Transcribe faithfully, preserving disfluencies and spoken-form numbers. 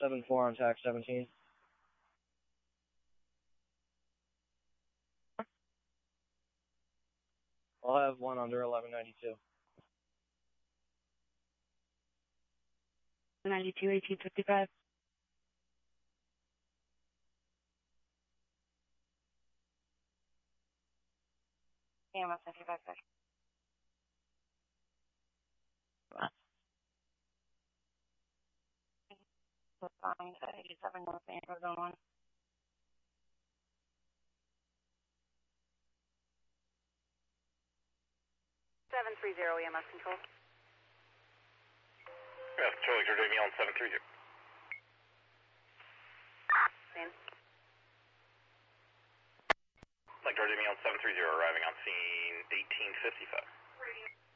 seven four on tax seventeen. I'll have one under eleven ninety-two. ninety-two, eighteen fifty-five. Yeah, I'm fifty-five. Fine, eighty-seven North Andrew Zone one. seven three zero E M S control. Yeah, Charlie, you're doing me on seven three zero. Same. Like, you're doing me on seven three zero, arriving on scene eighteen fifty-five.